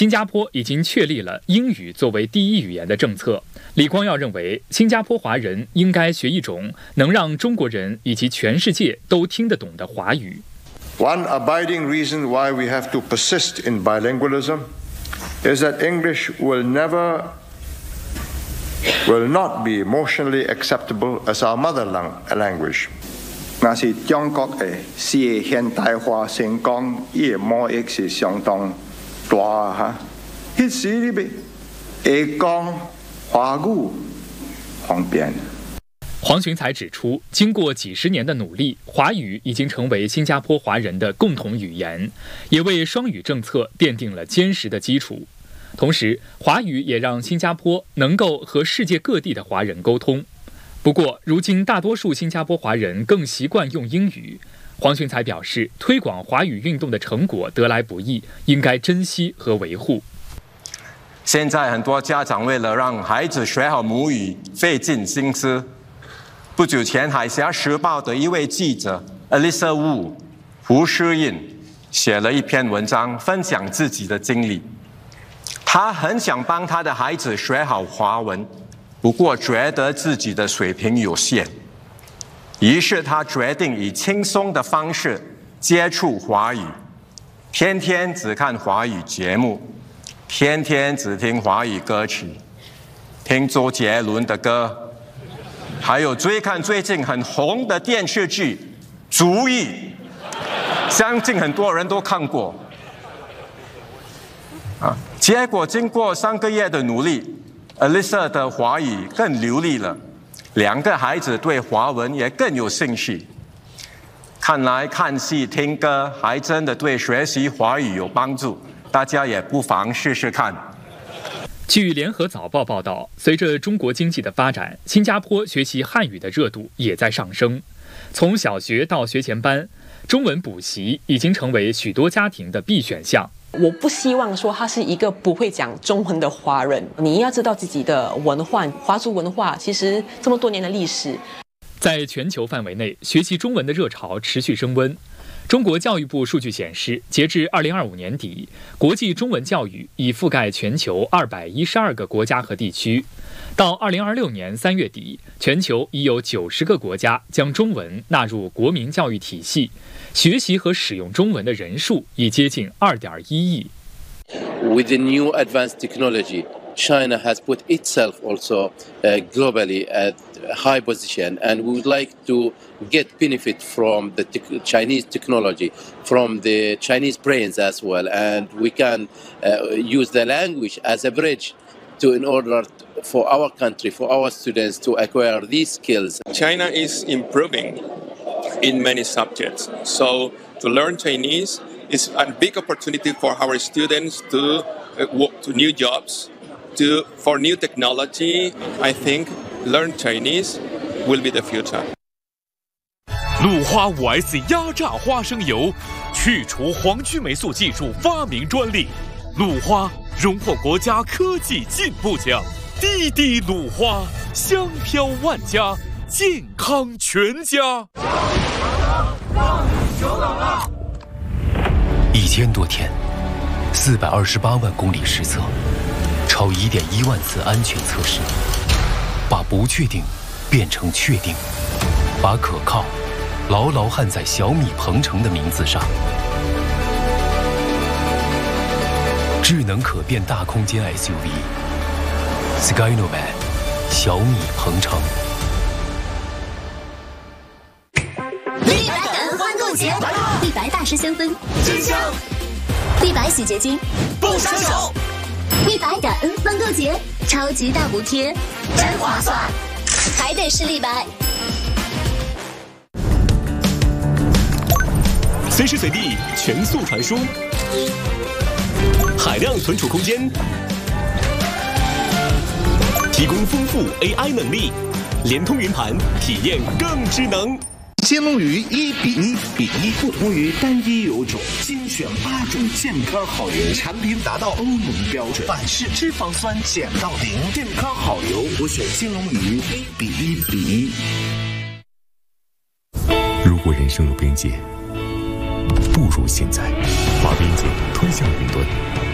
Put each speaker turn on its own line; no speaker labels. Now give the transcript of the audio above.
新加坡已经确立了英语作为第一语言的政策。李光耀认为，新加坡华人应该学一种能让中国人以及全世界都听得懂的华语。
One abiding reason why we have to persist in bilingualism is that English will not be emotionally acceptable as our mother language.
那是中國嘅現代化成功，伊嘅魔力是相當大嚇。迄時你咪會講華語方便。
黄循才指出，经过几十年的努力，华语已经成为新加坡华人的共同语言，也为双语政策奠定了坚实的基础。同时，华语也让新加坡能够和世界各地的华人沟通。不过，如今大多数新加坡华人更习惯用英语。黄循才表示，推广华语运动的成果得来不易，应该珍惜和维护。
现在很多家长为了让孩子学好母语，费尽心思。不久前，《海峡时报》的一位记者 Alyssa Wu 胡诗印写了一篇文章，分享自己的经历。他很想帮他的孩子学好华文，不过觉得自己的水平有限，于是他决定以轻松的方式接触华语，天天只看华语节目，天天只听华语歌曲，听周杰伦的歌，还有追看最近很红的电视剧《足矣》，相信很多人都看过。结果经过3个月的努力 ，Alyssa 的华语更流利了，2个孩子对华文也更有兴趣。看来看戏听歌还真的对学习华语有帮助，大家也不妨试试看。
据联合早报报道，随着中国经济的发展，新加坡学习汉语的热度也在上升。从小学到学前班，中文补习已经成为许多家庭的必选项。
我不希望说他是一个不会讲中文的华人，你要知道自己的文化，华族文化其实这么多年的历史。
在全球范围内，学习中文的热潮持续升温。中国教育部数据显示，截至2025年底，国际中文教育已覆盖全球212个国家和地区。到2026年3月底，全球已有90个国家将中文纳入国民教育体系，学习和使用中文的人数已接近2.1亿。
With the new advanced technology, China has put itself also globally at a high position, and we would like to get benefit from the Chinese technology, from the Chinese brains as well, and we can use the language as a bridge in order for our country, for our students to acquire these skills.
China is improving in many subjects, so to learn Chinese is a big opportunity for our students to work to new jobs, for new technology. I think learn Chinese will be the future.
鲁花 5S 压榨花生油，去除黄曲霉素技术发明专利。鲁花荣获国家科技进步奖，滴滴鲁花，香飘万家，健康全家。
1000多天，428万公里实测，超1.1万次安全测试，把不确定变成确定，把可靠牢牢焊在小米鹏程的名字上。智能可变大空间 SUV Skynomad 小米鹏程。
立白感恩欢购节，立白大师香氛真香，立白洗洁精不伤手，立白感恩欢购节，超级大补贴，真划算，还得是立白。
随时随地全速传输，海量存储空间，提供丰富 AI 能力，联通云盘，体验更智能。
金龙鱼1:1:1，不同于单一油种，精选8种健康好油，产品达到欧盟标准，反式脂肪酸减到0，健康好油，我选金龙鱼1:1:1。
如果人生有边界，不如现在把边界推向云端。